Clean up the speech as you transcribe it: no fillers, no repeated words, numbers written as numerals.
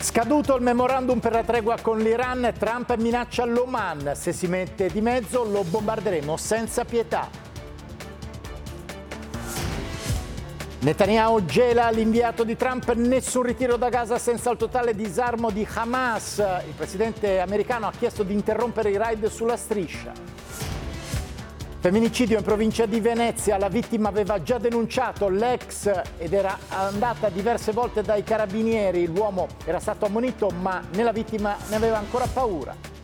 Scaduto il memorandum per la tregua con l'Iran, Trump minaccia l'Oman. Se si mette di mezzo lo bombarderemo senza pietà. Netanyahu gela l'inviato di Trump, nessun ritiro da Gaza senza il totale disarmo di Hamas. Il presidente americano ha chiesto di interrompere i raid sulla striscia. Femminicidio in provincia di Venezia, la vittima aveva già denunciato l'ex ed era andata diverse volte dai carabinieri. L'uomo era stato ammonito, ma nella vittima ne aveva ancora paura.